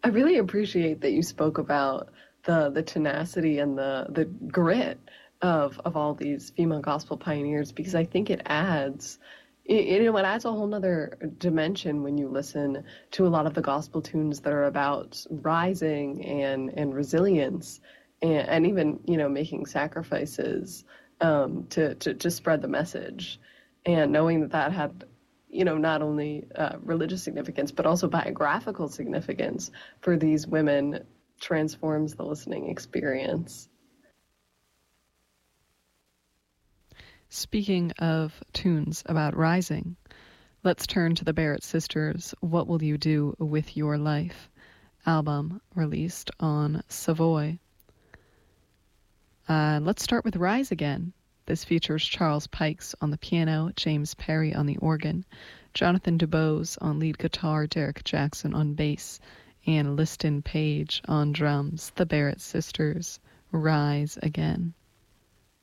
I really appreciate that you spoke about the tenacity and the grit of all these female gospel pioneers, because I think it adds it adds a whole nother dimension when you listen to a lot of the gospel tunes that are about rising and resilience and even, making sacrifices to spread the message. And knowing that that had, not only religious significance, but also biographical significance for these women transforms the listening experience. Speaking of tunes about rising, let's turn to the Barrett Sisters' What Will You Do With Your Life album, released on Savoy. Let's start with Rise Again. This features Charles Pikes on the piano, James Perry on the organ, Jonathan DuBose on lead guitar, Derek Jackson on bass, and Liston Page on drums. The Barrett Sisters, Rise Again.